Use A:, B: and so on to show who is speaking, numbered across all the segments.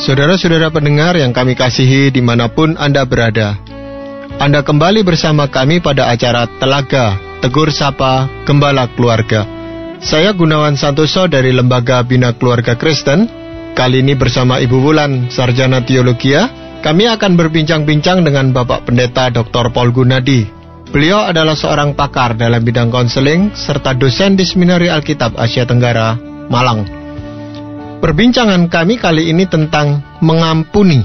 A: Saudara-saudara pendengar yang kami kasihi dimanapun Anda berada, Anda kembali bersama kami pada acara Telaga Tegur Sapa Gembala Keluarga. Saya Gunawan Santoso dari Lembaga Bina Keluarga Kristen. Kali ini bersama Ibu Wulan, Sarjana Teologia, kami akan berbincang-bincang dengan Bapak Pendeta Dr. Paul Gunadi. Beliau adalah seorang pakar dalam bidang konseling serta dosen di Seminari Alkitab Asia Tenggara, Malang. Perbincangan kami kali ini tentang mengampuni.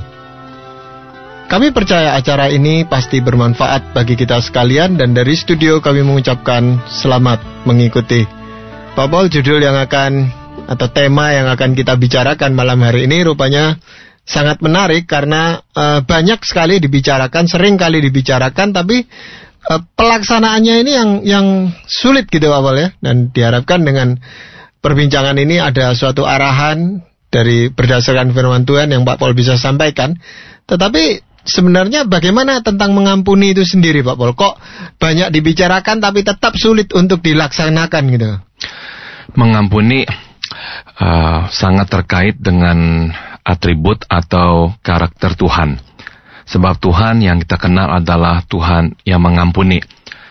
A: Kami percaya acara ini pasti bermanfaat bagi kita sekalian, dan dari studio kami mengucapkan selamat mengikuti. Pak Paul, judul yang akan atau tema yang akan kita bicarakan malam hari ini rupanya sangat menarik karena banyak sekali dibicarakan, sering kali dibicarakan, tapi pelaksanaannya ini yang sulit gitu Pak Paul ya. Dan diharapkan dengan perbincangan ini ada suatu arahan dari berdasarkan firman Tuhan yang Pak Paul bisa sampaikan. Tetapi sebenarnya bagaimana tentang mengampuni itu sendiri Pak Paul? Kok banyak dibicarakan tapi tetap sulit untuk dilaksanakan gitu?
B: Mengampuni sangat terkait dengan atribut atau karakter Tuhan. Sebab Tuhan yang kita kenal adalah Tuhan yang mengampuni.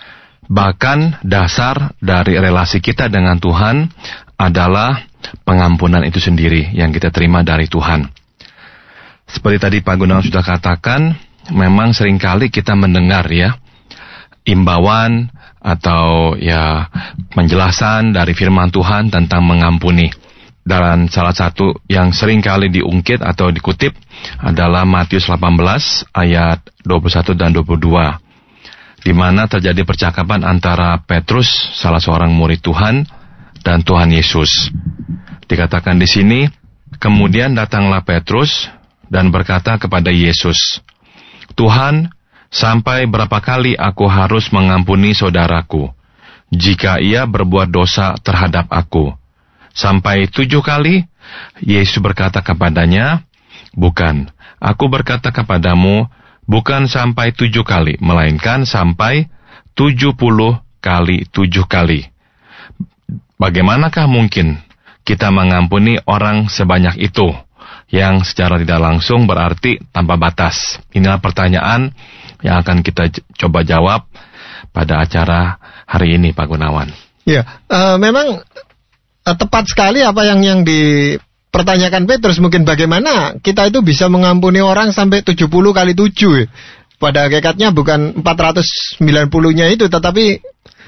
B: Bahkan dasar dari relasi kita dengan Tuhan adalah pengampunan itu sendiri yang kita terima dari Tuhan. Seperti tadi Pak Gunawan sudah katakan, memang seringkali kita mendengar ya imbauan atau ya penjelasan dari firman Tuhan tentang mengampuni. Dan salah satu yang seringkali diungkit atau dikutip adalah Matius 18 ayat 21 dan 22. Di mana terjadi percakapan antara Petrus, salah seorang murid Tuhan, dan Tuhan Yesus. Dikatakan di sini, kemudian datanglah Petrus dan berkata kepada Yesus, "Tuhan, sampai berapa kali aku harus mengampuni saudaraku, jika ia berbuat dosa terhadap aku? Sampai 7 kali?" Yesus berkata kepadanya, "Bukan, aku berkata kepadamu, bukan sampai 7 kali, melainkan sampai 70 kali 7 kali. Bagaimanakah mungkin kita mengampuni orang sebanyak itu, yang secara tidak langsung berarti tanpa batas?" Inilah pertanyaan yang akan kita coba jawab pada acara hari ini, Pak Gunawan.
A: Ya, memang tepat sekali apa yang dipertanyakan Petrus. Mungkin bagaimana kita itu bisa mengampuni orang sampai 70 kali 7. Pada hakikatnya bukan 490-nya itu, tetapi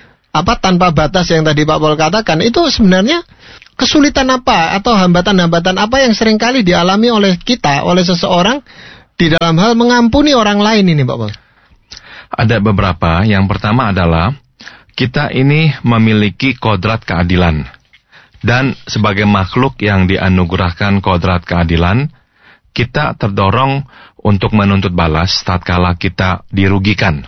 A: tanpa batas yang tadi Pak Paul katakan. Itu sebenarnya kesulitan apa atau hambatan-hambatan apa yang seringkali dialami oleh kita, oleh seseorang di dalam hal mengampuni orang lain ini Pak Paul?
B: Ada beberapa. Yang pertama adalah kita ini memiliki kodrat keadilan. Dan sebagai makhluk yang dianugerahkan kodrat keadilan, kita terdorong untuk menuntut balas tatkala kita dirugikan.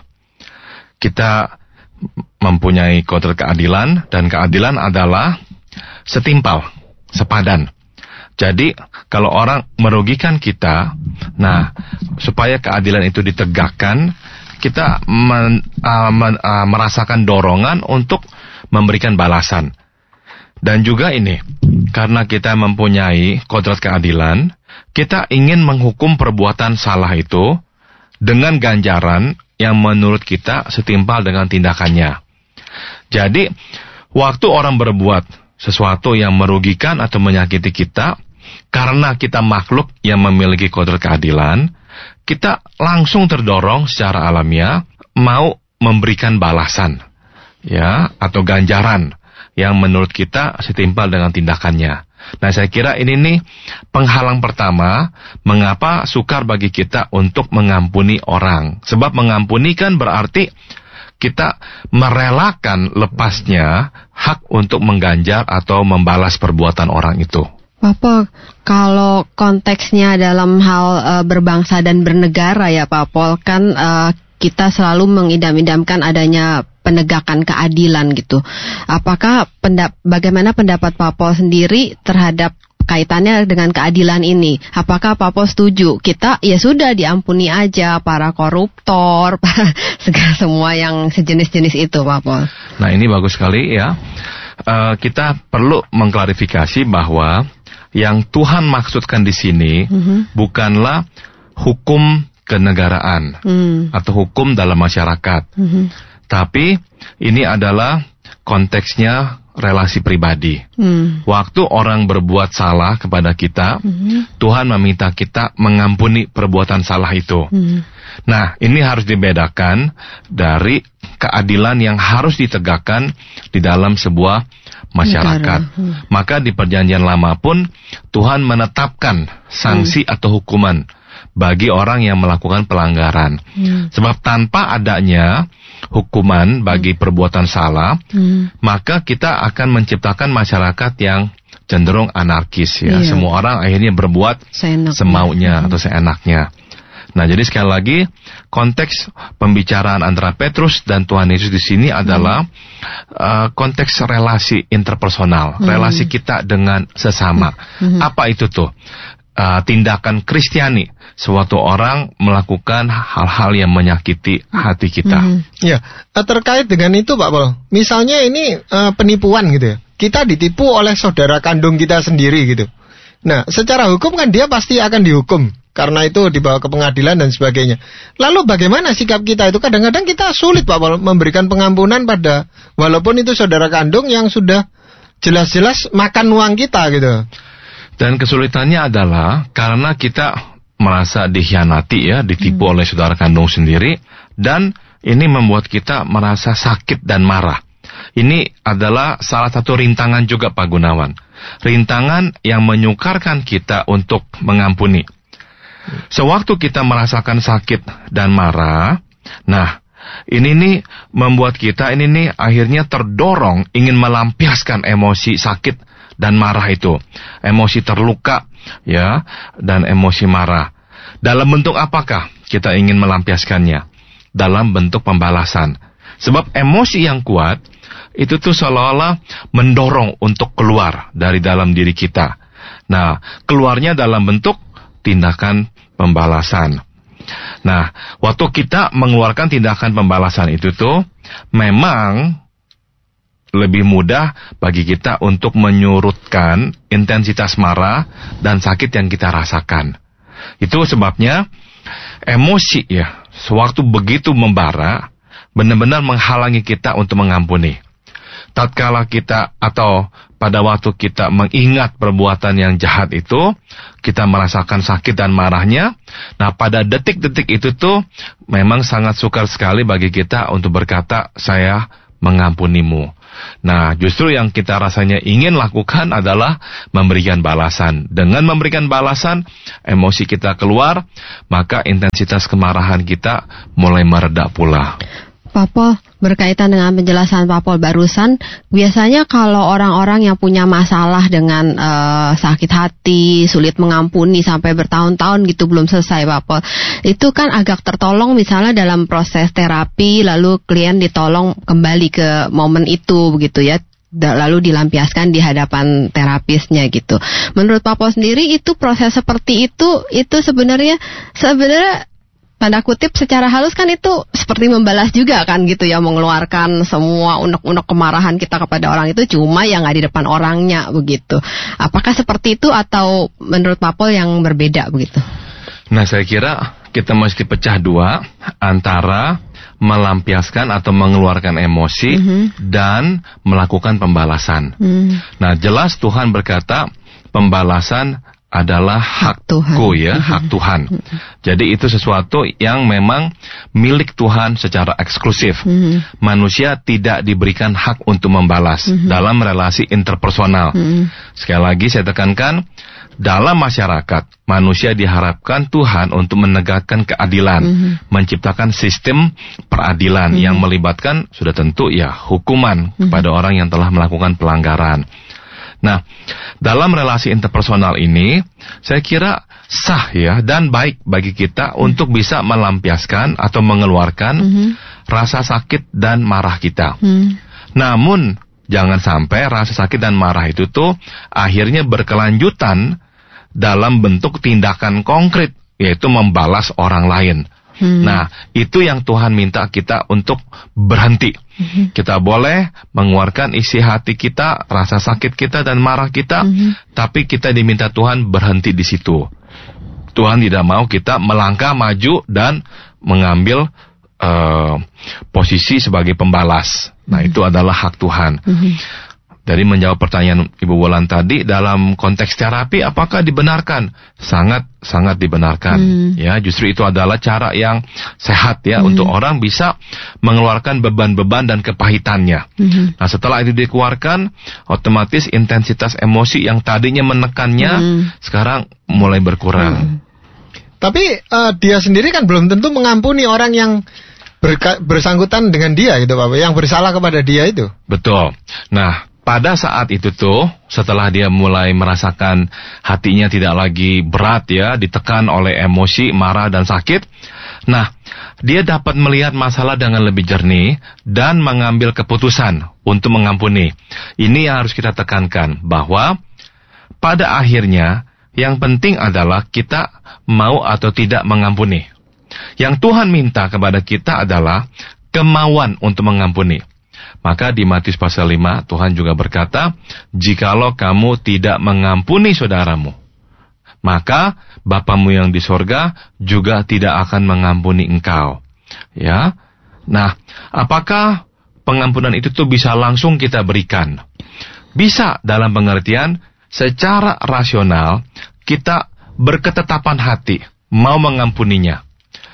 B: Kita mempunyai kodrat keadilan, dan keadilan adalah setimpal, sepadan. Jadi, kalau orang merugikan kita, supaya keadilan itu ditegakkan, kita merasakan dorongan untuk memberikan balasan. Dan juga ini, karena kita mempunyai kodrat keadilan, kita ingin menghukum perbuatan salah itu dengan ganjaran yang menurut kita setimpal dengan tindakannya. Jadi, waktu orang berbuat sesuatu yang merugikan atau menyakiti kita, karena kita makhluk yang memiliki kodrat keadilan, kita langsung terdorong secara alamiah mau memberikan balasan, ya, atau ganjaran yang menurut kita setimpal dengan tindakannya. Nah, saya kira ini nih penghalang pertama mengapa sukar bagi kita untuk mengampuni orang. Sebab mengampuni kan berarti kita merelakan lepasnya hak untuk mengganjar atau membalas perbuatan orang itu.
C: Pak, kalau konteksnya dalam hal berbangsa dan bernegara ya Pak Pol, kan kita selalu mengidam-idamkan adanya penegakan keadilan gitu. Apakah bagaimana pendapat Pak Pol sendiri terhadap kaitannya dengan keadilan ini? Apakah Pak Pol setuju? Kita ya sudah diampuni aja para koruptor, segala semua yang sejenis-jenis itu Pak Pol.
B: Nah, ini bagus sekali ya. Kita perlu mengklarifikasi bahwa yang Tuhan maksudkan di sini bukanlah hukum kenegaraan atau hukum dalam masyarakat. Tapi ini adalah konteksnya relasi pribadi. Waktu orang berbuat salah kepada kita, Tuhan meminta kita mengampuni perbuatan salah itu. Nah, ini harus dibedakan dari keadilan yang harus ditegakkan di dalam sebuah masyarakat. Maka di Perjanjian Lama pun Tuhan menetapkan sanksi atau hukuman bagi orang yang melakukan pelanggaran. Sebab tanpa adanya hukuman bagi perbuatan salah, maka kita akan menciptakan masyarakat yang cenderung anarkis ya. Semua orang akhirnya berbuat semaunya atau seenaknya. Nah, jadi sekali lagi konteks pembicaraan antara Petrus dan Tuhan Yesus di sini adalah konteks relasi interpersonal, relasi kita dengan sesama. Apa itu tuh? Tindakan Kristiani, suatu orang melakukan hal-hal yang menyakiti hati kita.
A: Ya, terkait dengan itu Pak Pol, misalnya ini penipuan gitu ya, kita ditipu oleh saudara kandung kita sendiri gitu. Nah, secara hukum kan dia pasti akan dihukum, karena itu dibawa ke pengadilan dan sebagainya. Lalu bagaimana sikap kita itu? Kadang-kadang kita sulit Pak Pol memberikan pengampunan pada, walaupun itu saudara kandung yang sudah jelas-jelas makan uang kita gitu.
B: Dan kesulitannya adalah karena kita merasa dikhianati ya, ditipu oleh saudara kandung sendiri, dan ini membuat kita merasa sakit dan marah. Ini adalah salah satu rintangan juga Pak Gunawan. Rintangan yang menyukarkan kita untuk mengampuni. Sewaktu kita merasakan sakit dan marah, nah ini nih membuat kita ini nih akhirnya terdorong ingin melampiaskan emosi sakit dan marah itu. Emosi terluka ya, dan emosi marah. Dalam bentuk apakah kita ingin melampiaskannya? Dalam bentuk pembalasan. Sebab emosi yang kuat itu tuh seolah-olah mendorong untuk keluar dari dalam diri kita. Nah, keluarnya dalam bentuk tindakan pembalasan. Nah, waktu kita mengeluarkan tindakan pembalasan itu tuh memang lebih mudah bagi kita untuk menyurutkan intensitas marah dan sakit yang kita rasakan. Itu sebabnya emosi ya, sewaktu begitu membara, benar-benar menghalangi kita untuk mengampuni. Tatkala kita atau pada waktu kita mengingat perbuatan yang jahat itu, kita merasakan sakit dan marahnya. Nah, pada detik-detik itu tuh memang sangat sukar sekali bagi kita untuk berkata, saya mengampunimu. Nah, justru yang kita rasanya ingin lakukan adalah memberikan balasan. Dengan memberikan balasan, emosi kita keluar, maka intensitas kemarahan kita mulai mereda pula.
C: Pak Pol, berkaitan dengan penjelasan Pak Pol barusan, biasanya kalau orang-orang yang punya masalah dengan sakit hati, sulit mengampuni sampai bertahun-tahun gitu belum selesai Pak Pol, itu kan agak tertolong misalnya dalam proses terapi, lalu klien ditolong kembali ke momen itu begitu ya, lalu dilampiaskan di hadapan terapisnya gitu. Menurut Pak Pol sendiri itu proses seperti itu sebenarnya tanda kutip secara halus kan itu seperti membalas juga kan gitu ya, mengeluarkan semua unek-unek kemarahan kita kepada orang itu, cuma yang nggak di depan orangnya begitu. Apakah seperti itu atau menurut Pak Pol yang berbeda begitu?
B: Nah, saya kira kita mesti pecah dua antara melampiaskan atau mengeluarkan emosi dan melakukan pembalasan. Nah, jelas Tuhan berkata pembalasan adalah hakku ya, hak Tuhan. Jadi itu sesuatu yang memang milik Tuhan secara eksklusif. Manusia tidak diberikan hak untuk membalas dalam relasi interpersonal. Sekali lagi saya tekankan, dalam masyarakat manusia diharapkan Tuhan untuk menegakkan keadilan, menciptakan sistem peradilan yang melibatkan sudah tentu ya hukuman kepada orang yang telah melakukan pelanggaran. Nah, dalam relasi interpersonal ini, saya kira sah ya dan baik bagi kita untuk bisa melampiaskan atau mengeluarkan rasa sakit dan marah kita. Namun, jangan sampai rasa sakit dan marah itu tuh akhirnya berkelanjutan dalam bentuk tindakan konkret, yaitu membalas orang lain. Nah, itu yang Tuhan minta kita untuk berhenti. Kita boleh mengeluarkan isi hati kita, rasa sakit kita dan marah kita, tapi kita diminta Tuhan berhenti di situ. Tuhan tidak mau kita melangkah maju dan mengambil posisi sebagai pembalas. Nah, itu adalah hak Tuhan. Dari menjawab pertanyaan Ibu Wulan tadi, dalam konteks terapi apakah dibenarkan? Sangat dibenarkan. Ya, justru itu adalah cara yang sehat ya untuk orang bisa mengeluarkan beban-beban dan kepahitannya. Nah, setelah itu dikeluarkan, otomatis intensitas emosi yang tadinya menekannya sekarang mulai berkurang.
A: Tapi dia sendiri kan belum tentu mengampuni orang yang bersangkutan dengan dia gitu Pak, yang bersalah kepada dia itu.
B: Betul. Nah, pada saat itu tuh, setelah dia mulai merasakan hatinya tidak lagi berat ya, ditekan oleh emosi, marah dan sakit. Nah, dia dapat melihat masalah dengan lebih jernih dan mengambil keputusan untuk mengampuni. Ini yang harus kita tekankan, bahwa pada akhirnya yang penting adalah kita mau atau tidak mengampuni. Yang Tuhan minta kepada kita adalah kemauan untuk mengampuni. Maka di Matius pasal 5 Tuhan juga berkata, jikalau kamu tidak mengampuni saudaramu, maka Bapamu yang di sorga juga tidak akan mengampuni engkau. Ya, nah, apakah pengampunan itu tuh bisa langsung kita berikan? Bisa, dalam pengertian secara rasional kita berketetapan hati mau mengampuninya.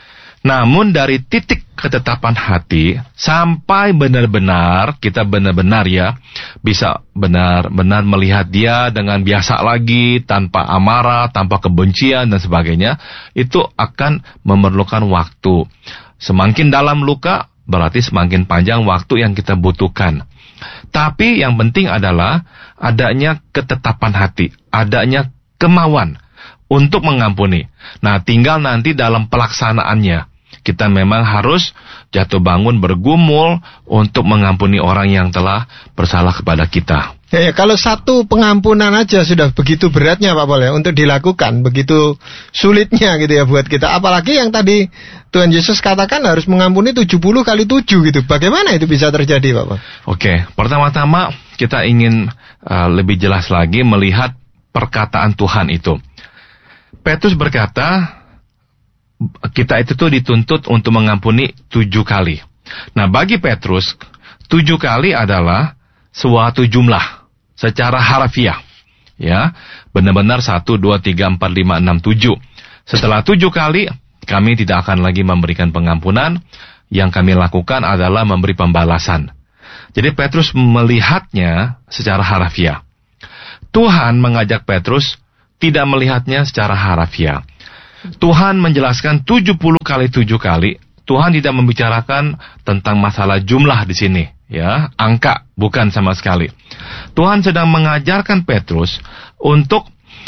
B: Namun dari titik ketetapan hati sampai benar-benar kita benar-benar ya bisa benar-benar melihat dia dengan biasa lagi, tanpa amarah, tanpa kebencian dan sebagainya, itu akan memerlukan waktu. Semakin dalam luka berarti semakin panjang waktu yang kita butuhkan. Tapi yang penting adalah adanya ketetapan hati, adanya kemauan untuk mengampuni. Nah, tinggal nanti dalam pelaksanaannya. Kita memang harus jatuh bangun bergumul untuk mengampuni orang yang telah bersalah kepada kita.
A: Ya, kalau satu pengampunan aja sudah begitu beratnya Pak Pol ya, untuk dilakukan, begitu sulitnya gitu ya buat kita. Apalagi yang tadi Tuhan Yesus katakan harus mengampuni 70 kali 7 gitu. Bagaimana itu bisa terjadi Pak Pol?
B: Oke, pertama-tama kita ingin lebih jelas lagi melihat perkataan Tuhan itu. Petrus berkata, kita itu tuh dituntut untuk mengampuni 7 kali. Nah, bagi Petrus, 7 kali adalah suatu jumlah secara harfiah. Ya, benar-benar 1, 2, 3, 4, 5, 6, 7. Setelah 7 kali, kami tidak akan lagi memberikan pengampunan. Yang kami lakukan adalah memberi pembalasan. Jadi Petrus melihatnya secara harfiah. Tuhan mengajak Petrus tidak melihatnya secara harfiah. Tuhan menjelaskan 70 kali 7 kali. Tuhan tidak membicarakan tentang masalah jumlah di sini, ya, angka bukan sama sekali. Tuhan sedang mengajarkan Petrus untuk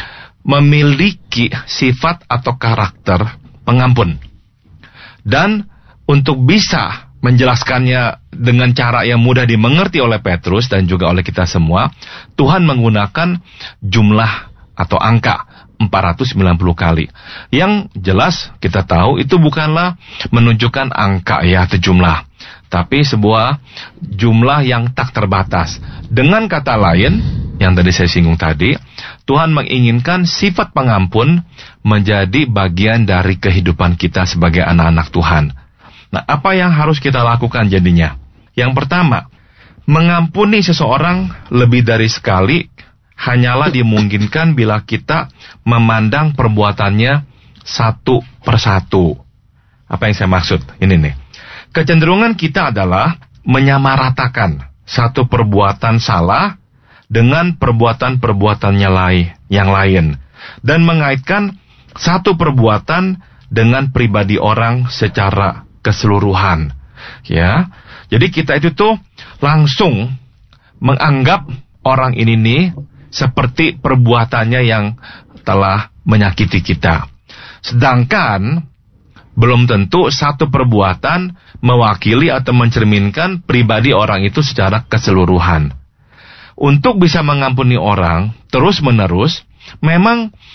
B: memiliki sifat atau karakter pengampun. Dan untuk bisa menjelaskannya dengan cara yang mudah dimengerti oleh Petrus dan juga oleh kita semua, Tuhan menggunakan jumlah atau angka 490 kali. Yang jelas kita tahu itu bukanlah menunjukkan angka ya atau jumlah, tapi sebuah jumlah yang tak terbatas. Dengan kata lain, yang tadi saya singgung tadi, Tuhan menginginkan sifat pengampun menjadi bagian dari kehidupan kita sebagai anak-anak Tuhan. Nah, apa yang harus kita lakukan jadinya? Yang pertama, mengampuni seseorang lebih dari sekali hanyalah dimungkinkan bila kita memandang perbuatannya satu persatu. Apa yang saya maksud? Ini nih. Kecenderungan kita adalah menyamaratakan satu perbuatan salah dengan perbuatan-perbuatannya yang lain. Dan mengaitkan satu perbuatan dengan pribadi orang secara keseluruhan. Ya. Jadi kita itu tuh langsung menganggap orang ini nih seperti perbuatannya yang telah menyakiti kita. Sedangkan belum tentu satu perbuatan mewakili atau mencerminkan pribadi orang itu secara keseluruhan. Untuk bisa mengampuni orang terus-menerus, memang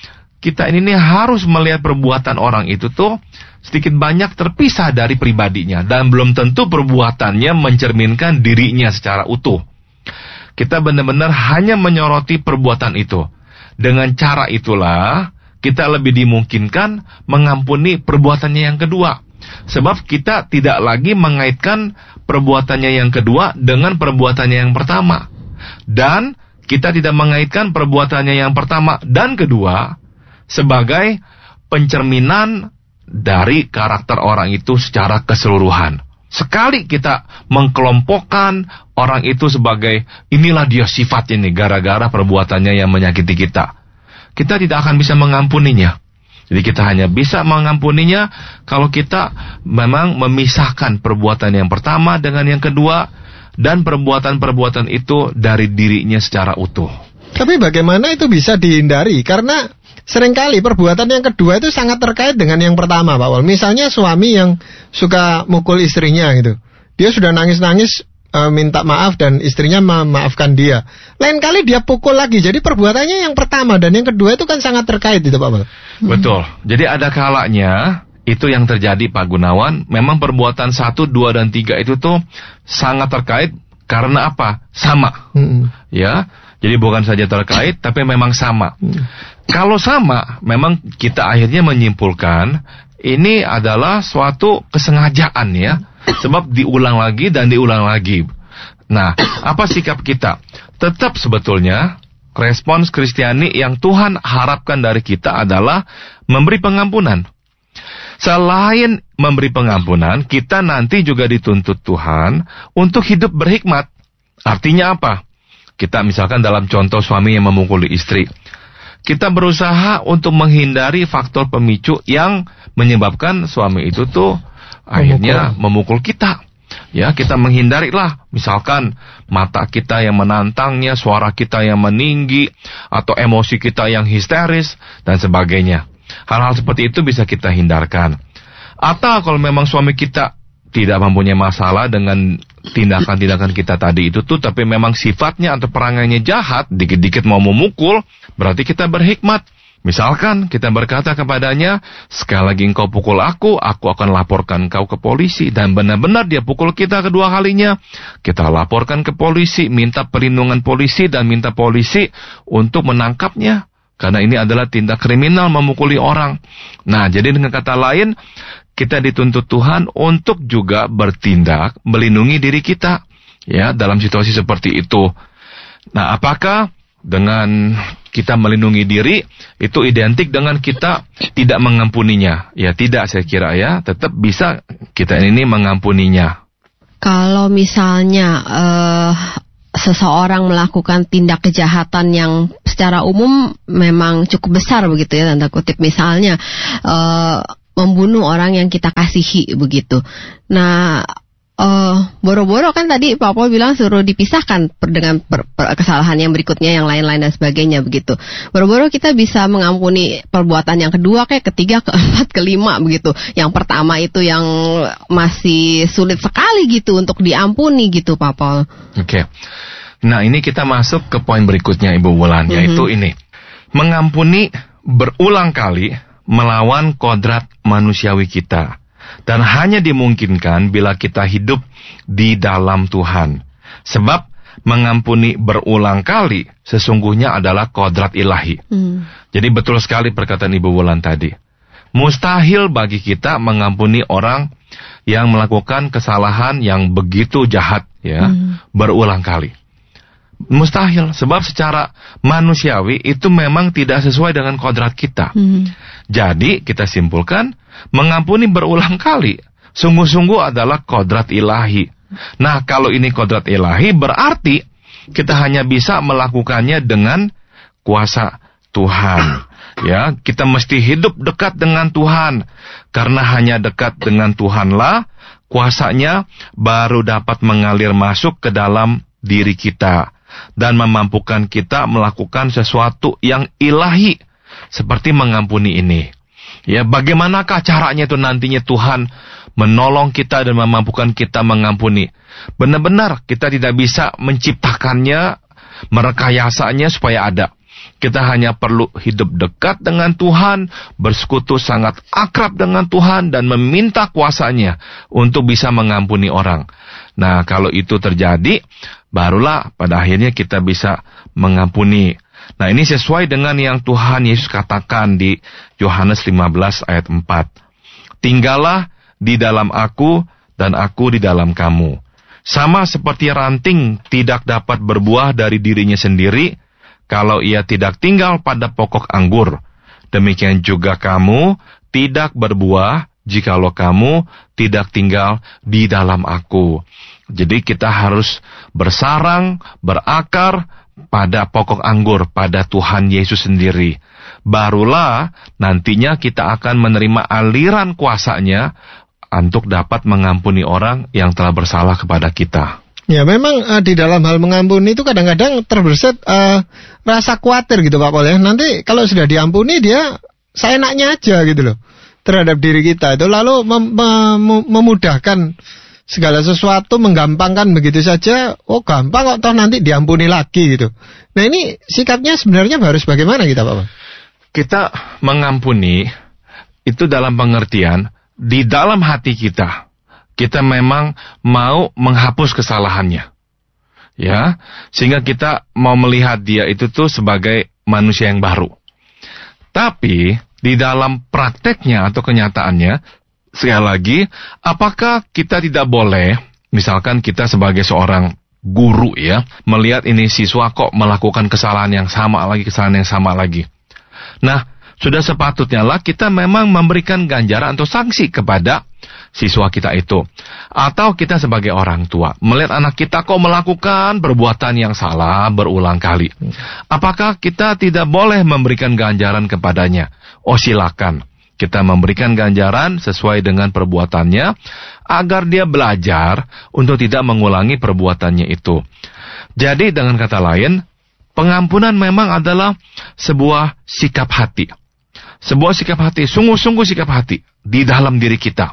B: kita ini harus melihat perbuatan orang itu tuh sedikit banyak terpisah dari pribadinya, dan belum tentu perbuatannya mencerminkan dirinya secara utuh. Kita benar-benar hanya menyoroti perbuatan itu. Dengan cara itulah kita lebih dimungkinkan mengampuni perbuatannya yang kedua. Sebab kita tidak lagi mengaitkan perbuatannya yang kedua dengan perbuatannya yang pertama. Dan kita tidak mengaitkan perbuatannya yang pertama dan kedua sebagai pencerminan dari karakter orang itu secara keseluruhan. Sekali kita mengkelompokkan orang itu sebagai inilah dia sifatnya nih gara-gara perbuatannya yang menyakiti kita, kita tidak akan bisa mengampuninya. Jadi kita hanya bisa mengampuninya kalau kita memang memisahkan perbuatan yang pertama dengan yang kedua, dan perbuatan-perbuatan itu dari dirinya secara utuh.
A: Tapi bagaimana itu bisa dihindari? Karena seringkali perbuatan yang kedua itu sangat terkait dengan yang pertama, Pak Pol. Misalnya suami yang suka mukul istrinya gitu. Dia sudah nangis-nangis minta maaf dan istrinya memaafkan dia. Lain kali dia pukul lagi. Jadi perbuatannya yang pertama dan yang kedua itu kan sangat terkait itu, Pak Pol.
B: Betul. Jadi ada kalanya itu yang terjadi, Pak Gunawan. Memang perbuatan 1, 2, dan 3 itu tuh sangat terkait karena apa? Sama. Ya. Jadi bukan saja terkait, tapi memang sama. Kalau sama, memang kita akhirnya menyimpulkan ini adalah suatu kesengajaan ya. Sebab diulang lagi dan diulang lagi. Nah, apa sikap kita? Tetap sebetulnya respons Kristiani yang Tuhan harapkan dari kita adalah memberi pengampunan. Selain memberi pengampunan, kita nanti juga dituntut Tuhan untuk hidup berhikmat. Artinya apa? Kita misalkan dalam contoh suami yang memukuli istri, kita berusaha untuk menghindari faktor pemicu yang menyebabkan suami itu tuh akhirnya memukul kita. Ya, kita menghindarilah, misalkan mata kita yang menantangnya, suara kita yang meninggi, atau emosi kita yang histeris, dan sebagainya. Hal-hal seperti itu bisa kita hindarkan. Atau kalau memang suami kita tidak mempunyai masalah dengan tindakan-tindakan kita tadi itu tuh, tapi memang sifatnya atau perangainya jahat, dikit-dikit mau memukul, berarti kita berhikmat. Misalkan kita berkata kepadanya, sekali lagi engkau pukul aku akan laporkan kau ke polisi. Dan benar-benar dia pukul kita kedua kalinya, kita laporkan ke polisi, minta perlindungan polisi, dan minta polisi untuk menangkapnya. Karena ini adalah tindak kriminal memukuli orang. Nah, jadi dengan kata lain, kita dituntut Tuhan untuk juga bertindak, melindungi diri kita ya dalam situasi seperti itu. Nah, apakah dengan kita melindungi diri itu identik dengan kita tidak mengampuninya? Ya tidak, saya kira ya, tetap bisa kita ini mengampuninya.
C: Kalau misalnya seseorang melakukan tindak kejahatan yang secara umum memang cukup besar begitu ya, tanda kutip, misalnya membunuh orang yang kita kasihi begitu. Nah, boro-boro kan tadi Pak Paul bilang suruh dipisahkan dengan kesalahan yang berikutnya, yang lain-lain dan sebagainya begitu. Boro-boro kita bisa mengampuni perbuatan yang kedua, kayak ketiga, keempat, kelima begitu. Yang pertama itu yang masih sulit sekali gitu untuk diampuni gitu, Pak Paul.
B: Oke. Nah, ini kita masuk ke poin berikutnya, Ibu Wulan, yaitu ini. Mengampuni berulang kali melawan kodrat manusiawi kita. Dan hanya dimungkinkan bila kita hidup di dalam Tuhan. Sebab mengampuni berulang kali sesungguhnya adalah kodrat ilahi. Jadi betul sekali perkataan Ibu Wulan tadi. Mustahil bagi kita mengampuni orang yang melakukan kesalahan yang begitu jahat ya, berulang kali. Mustahil, sebab secara manusiawi itu memang tidak sesuai dengan kodrat kita. Jadi kita simpulkan, mengampuni berulang kali sungguh-sungguh adalah kodrat ilahi. Nah, kalau ini kodrat ilahi, berarti kita hanya bisa melakukannya dengan kuasa Tuhan. Ya, kita mesti hidup dekat dengan Tuhan, karena hanya dekat dengan Tuhanlah kuasanya baru dapat mengalir masuk ke dalam diri kita dan memampukan kita melakukan sesuatu yang ilahi seperti mengampuni ini. Ya, bagaimanakah caranya itu nantinya Tuhan menolong kita dan memampukan kita mengampuni? Benar-benar kita tidak bisa menciptakannya, merekayasanya supaya ada. Kita hanya perlu hidup dekat dengan Tuhan, bersekutu sangat akrab dengan Tuhan, dan meminta kuasa-Nya untuk bisa mengampuni orang. Nah, kalau itu terjadi, barulah pada akhirnya kita bisa mengampuni. Nah, ini sesuai dengan yang Tuhan Yesus katakan di Yohanes 15 ayat 4. Tinggallah di dalam aku, dan aku di dalam kamu. Sama seperti ranting tidak dapat berbuah dari dirinya sendiri, kalau ia tidak tinggal pada pokok anggur. Demikian juga kamu tidak berbuah, jikalau kamu tidak tinggal di dalam aku. Jadi kita harus bersarang, berakar pada pokok anggur, pada Tuhan Yesus sendiri. Barulah nantinya kita akan menerima aliran kuasa-Nya untuk dapat mengampuni orang yang telah bersalah kepada kita.
A: Ya, memang di dalam hal mengampuni itu kadang-kadang terbersit rasa khawatir gitu Pak Paul ya. Nanti kalau sudah diampuni dia seenaknya aja gitu loh terhadap diri kita itu, lalu memudahkan segala sesuatu, menggampangkan begitu saja. Oh, gampang kok, toh nanti diampuni lagi gitu. Nah, ini sikapnya sebenarnya harus bagaimana kita Pak Paul?
B: Kita mengampuni itu dalam pengertian di dalam hati kita memang mau menghapus kesalahannya, ya, sehingga kita mau melihat dia itu tuh sebagai manusia yang baru. Tapi di dalam prakteknya atau kenyataannya, sekali lagi, apakah kita tidak boleh, misalkan kita sebagai seorang guru ya, melihat ini siswa kok melakukan kesalahan yang sama lagi. Nah, sudah sepatutnya lah kita memang memberikan ganjaran atau sanksi kepada siswa kita itu. Atau kita sebagai orang tua, melihat anak kita kok melakukan perbuatan yang salah berulang kali. Apakah kita tidak boleh memberikan ganjaran kepadanya? Oh, silakan. Kita memberikan ganjaran sesuai dengan perbuatannya, agar dia belajar untuk tidak mengulangi perbuatannya itu. Jadi dengan kata lain, pengampunan memang adalah sebuah sikap hati. Sebuah sikap hati, sungguh-sungguh sikap hati di dalam diri kita.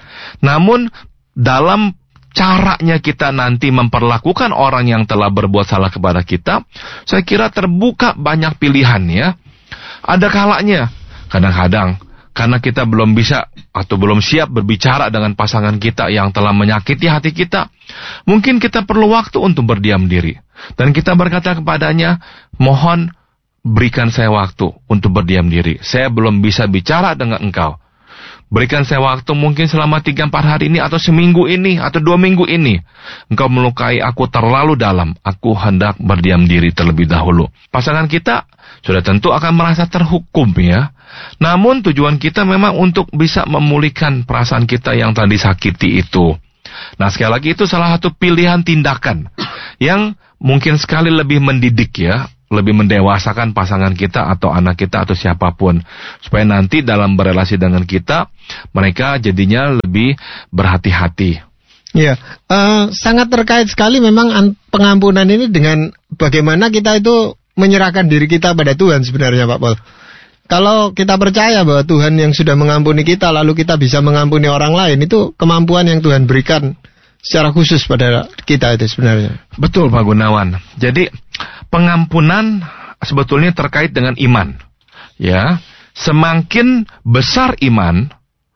B: Namun, dalam caranya kita nanti memperlakukan orang yang telah berbuat salah kepada kita, saya kira terbuka banyak pilihan ya. Ada kalanya, kadang-kadang, karena kita belum bisa atau belum siap berbicara dengan pasangan kita yang telah menyakiti hati kita, mungkin kita perlu waktu untuk berdiam diri. Dan kita berkata kepadanya, mohon berikan saya waktu untuk berdiam diri. Saya belum bisa bicara dengan engkau. Berikan saya waktu mungkin selama 3-4 hari ini, atau seminggu ini, atau 2 minggu ini. Engkau melukai aku terlalu dalam. Aku hendak berdiam diri terlebih dahulu. Pasangan kita sudah tentu akan merasa terhukum ya. Namun tujuan kita memang untuk bisa memulihkan perasaan kita yang telah disakiti itu. Nah, sekali lagi itu salah satu pilihan tindakan yang mungkin sekali lebih mendidik ya, lebih mendewasakan pasangan kita atau anak kita atau siapapun, supaya nanti dalam berelasi dengan kita, mereka jadinya lebih berhati-hati.
A: Ya, sangat terkait sekali memang pengampunan ini dengan bagaimana kita itu menyerahkan diri kita pada Tuhan sebenarnya Pak Paul. Kalau kita percaya bahwa Tuhan yang sudah mengampuni kita, lalu kita bisa mengampuni orang lain, itu kemampuan yang Tuhan berikan secara khusus pada kita itu sebenarnya.
B: Betul Pak Gunawan. Jadi pengampunan sebetulnya terkait dengan iman. Ya, semakin besar iman,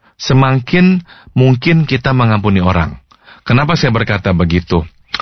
B: semakin mungkin kita mengampuni orang. Kenapa saya berkata begitu?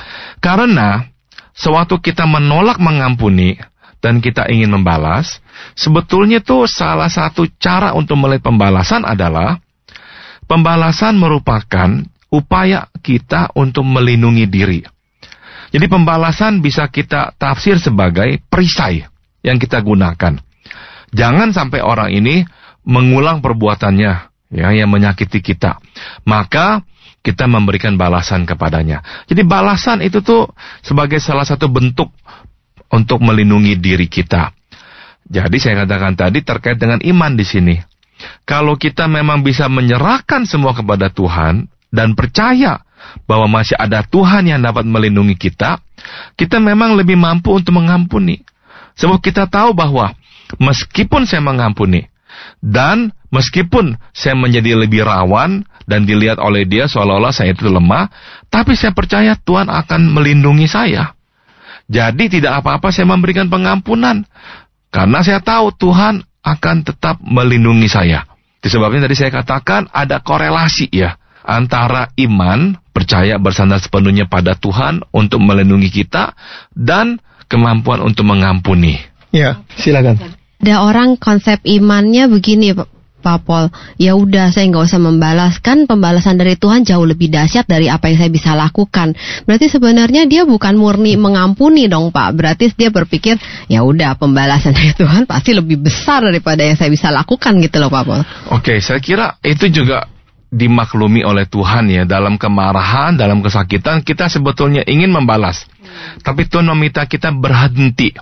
B: Karena sewaktu kita menolak mengampuni dan kita ingin membalas, sebetulnya tuh salah satu cara untuk melihat pembalasan adalah pembalasan merupakan upaya kita untuk melindungi diri. Jadi pembalasan bisa kita tafsir sebagai perisai yang kita gunakan. Jangan sampai orang ini mengulang perbuatannya ya, yang menyakiti kita. Maka kita memberikan balasan kepadanya. Jadi balasan itu tuh sebagai salah satu bentuk untuk melindungi diri kita. Jadi saya katakan tadi terkait dengan iman di sini. Kalau kita memang bisa menyerahkan semua kepada Tuhan dan percaya bahwa masih ada Tuhan yang dapat melindungi kita, kita memang lebih mampu untuk mengampuni. Sebab kita tahu bahwa meskipun saya mengampuni dan meskipun saya menjadi lebih rawan dan dilihat oleh Dia seolah-olah saya itu lemah, tapi saya percaya Tuhan akan melindungi saya. Jadi tidak apa-apa saya memberikan pengampunan. Karena saya tahu Tuhan akan tetap melindungi saya. Disebabnya tadi saya katakan ada korelasi ya antara iman, percaya bersandar sepenuhnya pada Tuhan untuk melindungi kita, dan kemampuan untuk mengampuni.
A: Ya, silakan.
C: Ada orang konsep imannya begini, Pak Pol, ya udah saya nggak usah membalas, kan pembalasan dari Tuhan jauh lebih dahsyat dari apa yang saya bisa lakukan. Berarti sebenarnya dia bukan murni mengampuni dong Pak. Berarti dia berpikir ya udah pembalasan dari Tuhan pasti lebih besar daripada yang saya bisa lakukan gitu loh Pak Pol.
B: Oke, saya kira itu juga dimaklumi oleh Tuhan ya. Dalam kemarahan, dalam kesakitan kita sebetulnya ingin membalas, tapi Tuhan meminta kita berhenti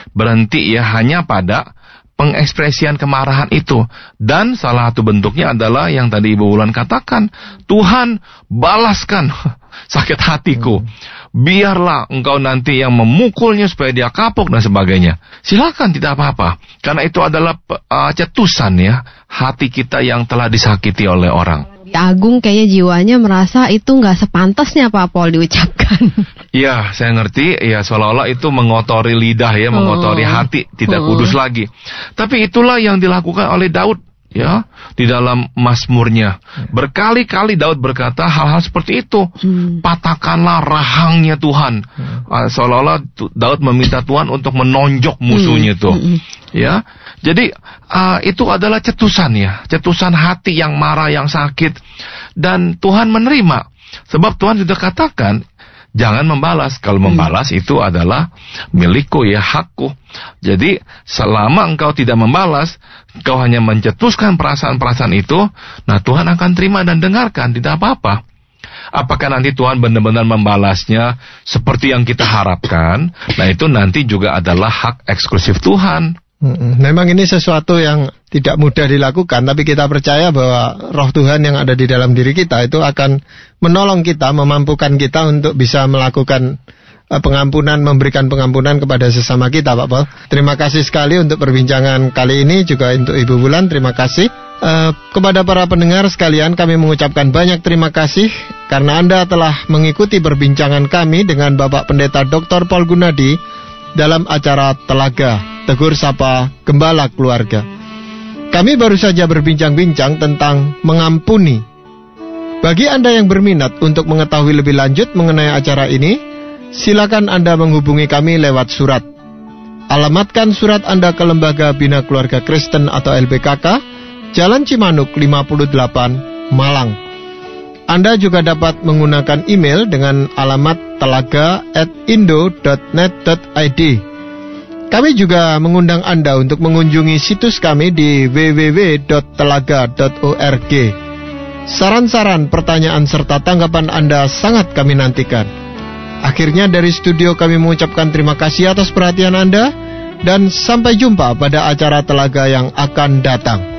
B: ya hanya pada pengekspresian kemarahan itu. Dan salah satu bentuknya adalah yang tadi Ibu Wulan katakan, Tuhan balaskan sakit hatiku, biarlah engkau nanti yang memukulnya supaya dia kapok dan sebagainya. Silakan, tidak apa-apa, karena itu adalah cetusan ya hati kita yang telah disakiti oleh orang.
C: Agung kayaknya jiwanya merasa itu nggak sepantasnya Pak Pol diucapkan.
B: Iya, saya ngerti. Ya, seolah-olah itu mengotori lidah ya, mengotori hati, tidak kudus lagi. Tapi itulah yang dilakukan oleh Daud ya di dalam Mazmurnya. Berkali-kali Daud berkata hal-hal seperti itu. Patahkanlah rahangnya Tuhan. Seolah-olah Daud meminta Tuhan untuk menonjok musuhnya itu. Ya, jadi itu adalah cetusan ya, cetusan hati yang marah, yang sakit, dan Tuhan menerima. Sebab Tuhan sudah katakan, jangan membalas. Kalau membalas itu adalah milikku ya, hakku. Jadi selama engkau tidak membalas, engkau hanya mencetuskan perasaan-perasaan itu, nah Tuhan akan terima dan dengarkan, tidak apa-apa. Apakah nanti Tuhan benar-benar membalasnya seperti yang kita harapkan? Nah itu nanti juga adalah hak eksklusif Tuhan.
A: Memang ini sesuatu yang tidak mudah dilakukan, tapi kita percaya bahwa roh Tuhan yang ada di dalam diri kita itu akan menolong kita, memampukan kita untuk bisa melakukan pengampunan, memberikan pengampunan kepada sesama kita, Pak Pol. Terima kasih sekali untuk perbincangan kali ini, juga untuk Ibu Wulan, terima kasih. Kepada para pendengar sekalian, kami mengucapkan banyak terima kasih karena Anda telah mengikuti perbincangan kami dengan Bapak Pendeta Dr. Paul Gunadi dalam acara Telaga Tegur Sapa Gembala Keluarga. Kami baru saja berbincang-bincang tentang mengampuni. Bagi Anda yang berminat untuk mengetahui lebih lanjut mengenai acara ini, silakan Anda menghubungi kami lewat surat. Alamatkan surat Anda ke Lembaga Bina Keluarga Kristen atau LBKK, Jalan Cimanuk 58, Malang. Anda juga dapat menggunakan email dengan alamat telaga@indo.net.id. Kami juga mengundang Anda untuk mengunjungi situs kami di www.telaga.org. Saran-saran, pertanyaan, serta tanggapan Anda sangat kami nantikan. Akhirnya dari studio kami mengucapkan terima kasih atas perhatian Anda, dan sampai jumpa pada acara Telaga yang akan datang.